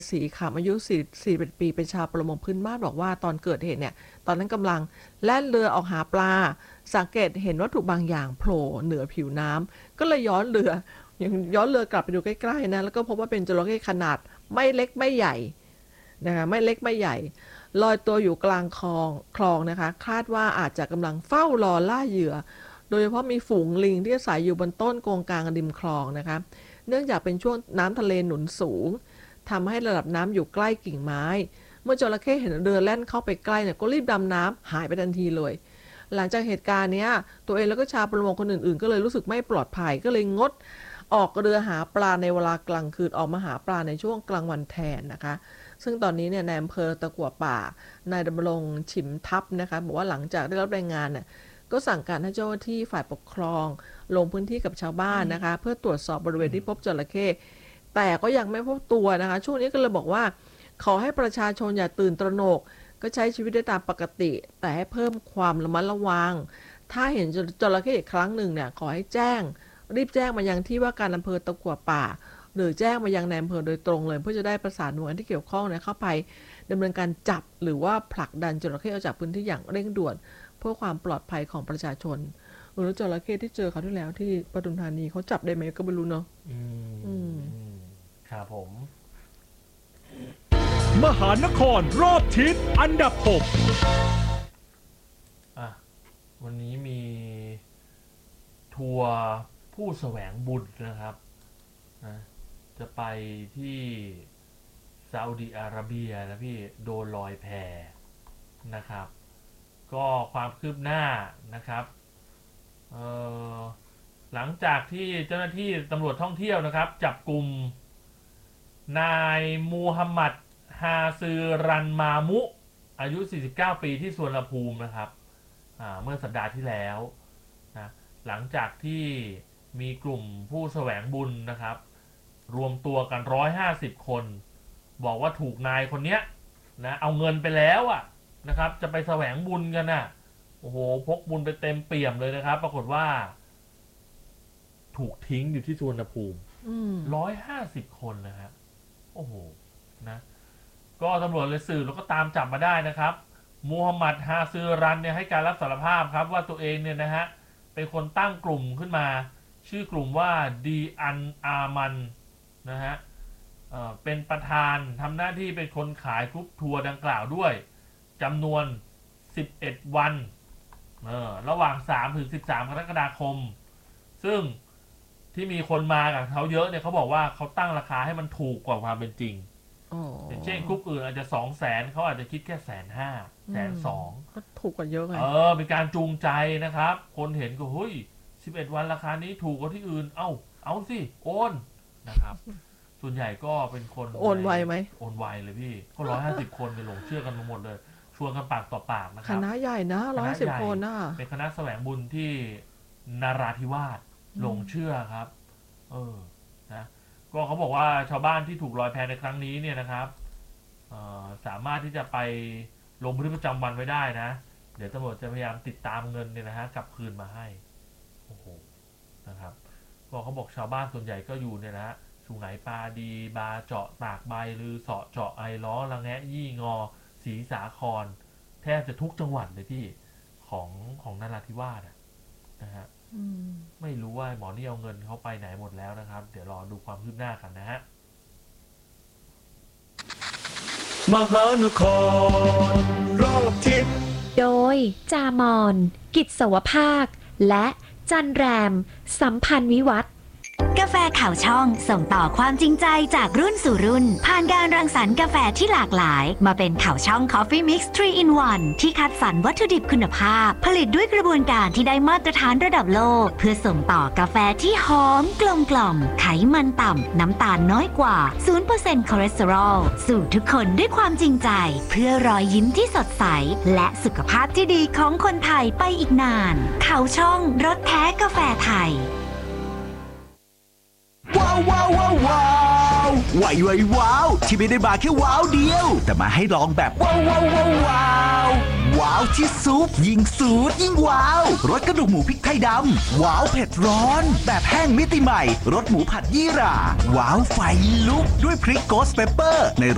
ศรีขำอายุ41 ปีเป็นชาวประมงพื้นบ้านบอกว่าตอนเกิดเหตุเนี่ยตอนนั้นกำลังแล่นเรือออกหาปลาสังเกตเห็นวัตถุบางอย่างโผล่เหนือผิวน้ำก็เลยย้อนเรือกลับไปดูใกล้ๆนะแล้วก็พบว่าเป็นจระเข้ขนาดไม่เล็กไม่ใหญ่นะคะไม่เล็กไม่ใหญ่ลอยตัวอยู่กลางคลองนะคะคาดว่าอาจจะกำลังเฝ้ารอล่าเหยื่อโดยเฉพาะมีฝูงลิงที่อาศัยอยู่บนต้นโกงกลางริมคลองนะคะเนื่องจากเป็นช่วงน้ำทะเลหนุนสูงทำให้ระดับน้ำอยู่ใกล้กิ่งไม้เมื่อจระเข้เห็นเรือแล่นเข้าไปใกล้เนี่ยก็รีบดำน้ำหายไปทันทีเลยหลังจากเหตุการณ์นี้ตัวเองแล้วก็ชาวประมงคนอื่นๆก็เลยรู้สึกไม่ปลอดภัยก็เลยงดออกเรือหาปลาในเวลากลางคืนออกมาหาปลาในช่วงกลางวันแทนนะคะซึ่งตอนนี้เนี่ยในอำเภอตะกั่วป่านายดำรงฉิมทัพนะคะบอกว่าหลังจากได้รับรายงานเนี่ยก็สั่งการให้เจ้าหน้าที่ฝ่ายปกครองลงพื้นที่กับชาวบ้านนะคะเพื่อตรวจสอบบริเวณที่พบจระเข้แต่ก็ยังไม่พบตัวนะคะช่วงนี้ก็เลยบอกว่าขอให้ประชาชนอย่าตื่นตระหนกก็ใช้ชีวิตได้ตามปกติแต่ให้เพิ่มความระมัดระวังถ้าเห็นจระเข้อีกครั้งหนึ่งเนี่ยขอให้รีบแจ้งมายังที่ว่าการอำเภอตะกั่วป่าหรือแจ้งมายังในอำเภอโดยตรงเลยเพื่อจะได้ประสานหน่วยที่เกี่ยวข้องเข้าไปดำเนินการจับหรือว่าผลักดันจระเข้ออกจากพื้นที่อย่างเร่งด่วนเพื่อความปลอดภัยของประชาชนแล้วจระเข้ที่เจอเขาที่แล้วที่ปทุมธานีเขาจับได้ไหมก็ไม่รู้เนาะครับผมมหานครรอบทิศอันดับ 6 วันนี้มีทัวร์ผู้แสวงบุญนะครับจะไปที่ซาอุดิอาระเบียนะพี่โดนลอยแพนะครับก็ความคืบหน้านะครับหลังจากที่เจ้าหน้าที่ตำรวจท่องเที่ยวนะครับจับกลุ่มนายมูฮัมหมัดฮาซือรันมามุอายุ49 ปีที่สุวรรณภูมินะครับเมื่อสัปดาห์ที่แล้วนะหลังจากที่มีกลุ่มผู้แสวงบุญนะครับรวมตัวกัน150 คนบอกว่าถูกนายคนเนี้ยนะเอาเงินไปแล้วนะครับจะไปแสวงบุญกันโอ้โหพกบุญไปเต็มเปี่ยมเลยนะครับปรากฏว่าถูกทิ้งอยู่ที่สุวรรณภูมิ150 คนนะฮะโอ้โหนะก็ตำรวจเลยสืบแล้วก็ตามจับมาได้นะครับมูฮัมหมัดฮาซือรันเนี่ยให้การรับสารภาพครับว่าตัวเองเนี่ยนะฮะเป็นคนตั้งกลุ่มขึ้นมาชื่อกลุ่มว่าดีอันอามันนะฮะเป็นประธานทำหน้าที่เป็นคนขายกรุ๊ปทัวร์ดังกล่าวด้วยจำนวน11 วันระหว่าง3 ถึง 13 กรกฎาคมซึ่งที่มีคนมากับเขาเยอะเนี่ยเขาบอกว่าเขาตั้งราคาให้มันถูกกว่าความเป็นจริงอย่างเช่นกรุ๊ปอื่นอาจจะ200,000เขาอาจจะคิดแค่150,000 120,000 ก็ถูกกว่าเยอะไงเป็นการจูงใจนะครับคนเห็นก็เฮ้ย11 วันราคานี้ถูกกว่าที่อื่นเอาสิโอนนะครับส่วนใหญ่ก็เป็นคนโอนไวไหมโอนไวเลยพี่ก็150 คนไปหลงเชื่อกันมาหมดเลยชวนกันปากต่อปากนะครับคณะใหญ่นะ150 คนเป็นคณะแสวงบุญที่นราธิวาสหลงเชื่อครับนะก็เขาบอกว่าชาวบ้านที่ถูกลอยแพในครั้งนี้เนี่ยนะครับสามารถที่จะไปลงบันทึกประจำวันไว้ได้นะเดี๋ยวตำรวจจะพยายามติดตามเงินเนี่ยนะฮะกลับคืนมาให้โอ้โหนะครับก็เขาบอกชาวบ้านส่วนใหญ่ก็อยู่เนี่ยนะสุไหงปาดีบาเจาะตากใบลือเสาะเจาะไอล้อละแงะยี่งอศรีสาครแทบจะทุกจังหวัดเลยพี่ของนราธิวาสนะฮะไม่รู้ว่าหมอนี่เอาเงินเขาไปไหนหมดแล้วนะครับเดี๋ยวรอดูความคืบหน้ากันนะฮะมหานครรอบทิศโดยจามอนกิจสวภาคและจันแรมสัมพันธ์วิวัฒน์กาแฟข่าวช่องส่งต่อความจริงใจจากรุ่นสู่รุ่นผ่านการรังสรรค์กาแฟที่หลากหลายมาเป็นข่าวช่อง Coffee Mix 3 in 1 ที่คัดสรรวัตถุดิบคุณภาพผลิตด้วยกระบวนการที่ได้มาตรฐานระดับโลกเพื่อส่งต่อกาแฟที่หอมกลมกล่อมไขมันต่ำน้ำตาลน้อยกว่า 0% คอเลสเตอรอลสู่ทุกคนด้วยความจริงใจเพื่อรอยยิ้มที่สดใสและสุขภาพที่ดีของคนไทยไปอีกนานข่าวช่องรสแท้กาแฟไทยว้าวว้าวว้าวว้าวว้าวที่ไม่ได้มาแค่ว้าวเดียวแต่มาให้ลองแบบว้าวว้าวว้าวว้าวที่ซุปยิ่งสูตรยิ่งว้าวรสกระดูกหมูพริกไทยดำว้าวเผ็ดร้อนแบบแห้งมิติใหม่รสหมูผัดยี่หร่าว้าวไฟลุกด้วยพริกโกสเปปเปอร์ใน